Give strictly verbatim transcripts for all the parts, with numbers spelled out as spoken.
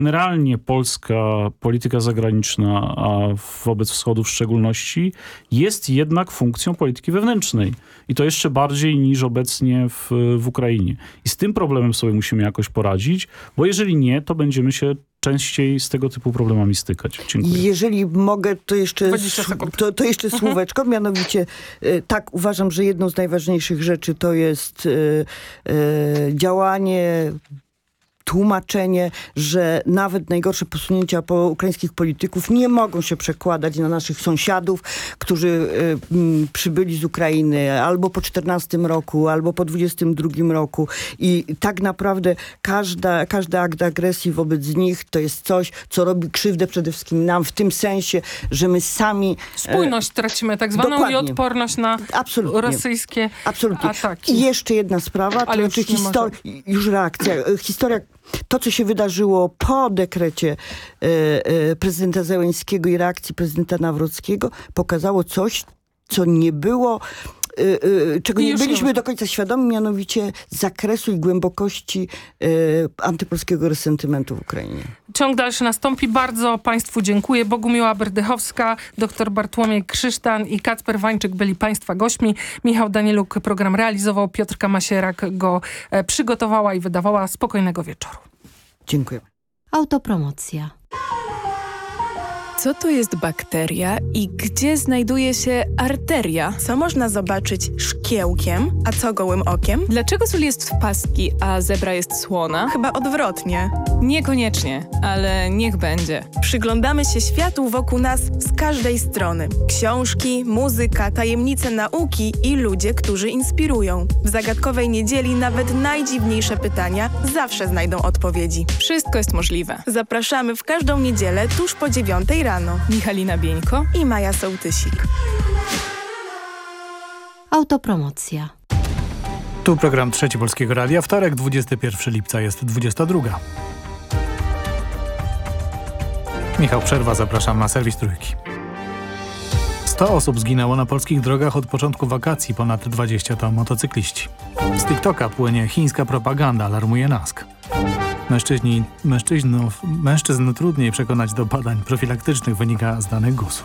Generalnie polska polityka zagraniczna, a wobec Wschodu w szczególności, jest jednak funkcją polityki wewnętrznej. I to jeszcze bardziej niż obecnie w, w Ukrainie. I z tym problemem sobie musimy jakoś poradzić, bo jeżeli nie, to będziemy się częściej z tego typu problemami stykać. Dziękuję. Jeżeli mogę, to jeszcze, to, to jeszcze mhm. słóweczko. Mianowicie tak, uważam, że jedną z najważniejszych rzeczy to jest e, e, działanie, tłumaczenie, że nawet najgorsze posunięcia po ukraińskich polityków nie mogą się przekładać na naszych sąsiadów, którzy y, m, przybyli z Ukrainy albo po czternastym roku, albo po dwudziestym drugim roku. I tak naprawdę każda, każdy akt agresji wobec nich to jest coś, co robi krzywdę przede wszystkim nam, w tym sensie, że my sami... Spójność e, tracimy tak zwaną dokładnie. I odporność na Absolutnie. rosyjskie Absolutnie. ataki. I jeszcze jedna sprawa, to znaczy histor- już reakcja. Historia To, co się wydarzyło po dekrecie e, e, prezydenta Zełenskiego i reakcji prezydenta Nawrockiego, pokazało coś, co nie było, e, e, czego nie byliśmy nie do końca świadomi, mianowicie zakresu i głębokości e, antypolskiego resentymentu w Ukrainie. Ciąg dalszy nastąpi. Bardzo Państwu dziękuję. Bogumiła Berdychowska, dr Bartłomiej Krzysztan i Kacper Wańczyk byli Państwa gośćmi. Michał Danieluk program realizował, Piotrka Masierak go e, przygotowała i wydawała. Spokojnego wieczoru. Dziękuję. Autopromocja. Co to jest bakteria i gdzie znajduje się arteria? Co można zobaczyć szkiełkiem, a co gołym okiem? Dlaczego sól jest w pastki, a zebra jest słona? Chyba odwrotnie. Niekoniecznie, ale niech będzie. Przyglądamy się światu wokół nas z każdej strony. Książki, muzyka, tajemnice nauki i ludzie, którzy inspirują. W Zagadkowej Niedzieli nawet najdziwniejsze pytania zawsze znajdą odpowiedzi. Wszystko jest możliwe. Zapraszamy w każdą niedzielę tuż po dziewiątej rano. Michalina Bieńko i Maja Sołtysik. Autopromocja. Tu program Trzeci Polskiego Radia. Wtorek, dwudziestego pierwszego lipca, jest dwudziesta druga. Michał Przerwa, zapraszam na serwis Trójki. sto osób zginęło na polskich drogach od początku wakacji, ponad dwadzieścia to motocykliści. Z TikToka płynie chińska propaganda, alarmuje NASK. Mężczyźni, mężczyznów, mężczyzn trudniej przekonać do badań profilaktycznych, wynika z danych gusu.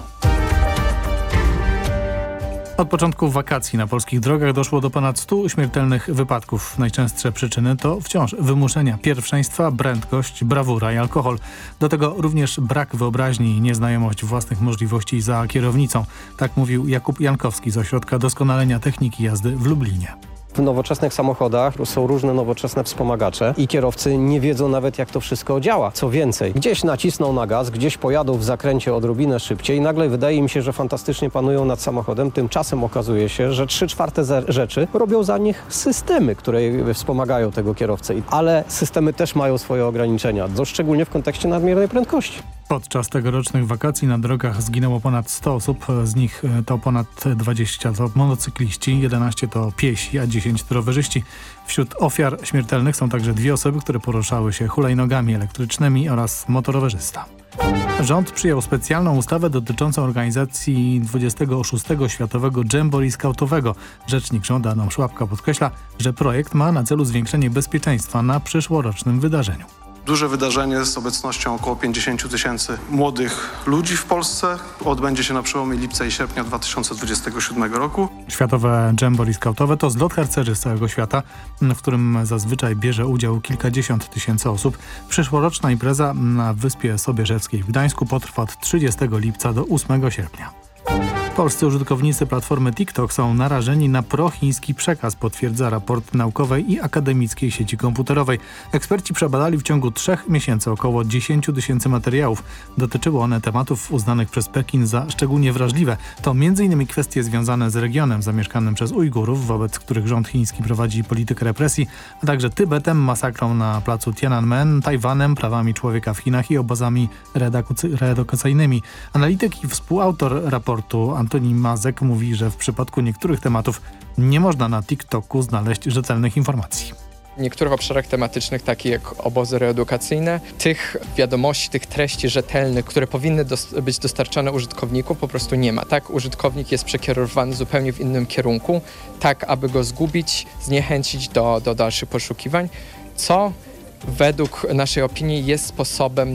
Od początku wakacji na polskich drogach doszło do ponad stu śmiertelnych wypadków. Najczęstsze przyczyny to wciąż wymuszenia pierwszeństwa, prędkość, brawura i alkohol. Do tego również brak wyobraźni i nieznajomość własnych możliwości za kierownicą. Tak mówił Jakub Jankowski z Ośrodka Doskonalenia Techniki Jazdy w Lublinie. W nowoczesnych samochodach są różne nowoczesne wspomagacze i kierowcy nie wiedzą nawet, jak to wszystko działa. Co więcej, gdzieś nacisną na gaz, gdzieś pojadą w zakręcie odrobinę szybciej i nagle wydaje im się, że fantastycznie panują nad samochodem. Tymczasem okazuje się, że trzy czwarte rzeczy robią za nich systemy, które wspomagają tego kierowcę. Ale systemy też mają swoje ograniczenia, szczególnie w kontekście nadmiernej prędkości. Podczas tegorocznych wakacji na drogach zginęło ponad sto osób, z nich to ponad dwadzieścia to motocykliści, jedenaście to piesi, a dziesięć to rowerzyści. Wśród ofiar śmiertelnych są także dwie osoby, które poruszały się hulajnogami elektrycznymi oraz motorowerzysta. Rząd przyjął specjalną ustawę dotyczącą organizacji dwudziestego szóstego Światowego Jamboree Skautowego. Rzecznik rządu Adam Szłapka podkreśla, że projekt ma na celu zwiększenie bezpieczeństwa na przyszłorocznym wydarzeniu. Duże wydarzenie z obecnością około pięćdziesięciu tysięcy młodych ludzi w Polsce odbędzie się na przełomie lipca i sierpnia dwa tysiące dwudziestego siódmego roku. Światowe Jamboree Skautowe to zlot harcerzy z całego świata, w którym zazwyczaj bierze udział kilkadziesiąt tysięcy osób. Przyszłoroczna impreza na Wyspie Sobieżewskiej w Gdańsku potrwa od trzydziestego lipca do ósmego sierpnia. Polscy użytkownicy platformy TikTok są narażeni na prochiński przekaz, potwierdza raport naukowej i akademickiej sieci komputerowej. Eksperci przebadali w ciągu trzech miesięcy około dziesięć tysięcy materiałów. Dotyczyły one tematów uznanych przez Pekin za szczególnie wrażliwe. To między innymi kwestie związane z regionem zamieszkanym przez Ujgurów, wobec których rząd chiński prowadzi politykę represji, a także Tybetem, masakrą na placu Tiananmen, Tajwanem, prawami człowieka w Chinach i obozami reedukacyjnymi. Analityk i współautor raportu Antoni Mazek mówi, że w przypadku niektórych tematów nie można na TikToku znaleźć rzetelnych informacji. W niektórych obszarach tematycznych, takich jak obozy reedukacyjne, tych wiadomości, tych treści rzetelnych, które powinny dos- być dostarczane użytkownikom, po prostu nie ma. Tak, użytkownik jest przekierowany zupełnie w innym kierunku, tak aby go zgubić, zniechęcić do, do dalszych poszukiwań, co według naszej opinii jest sposobem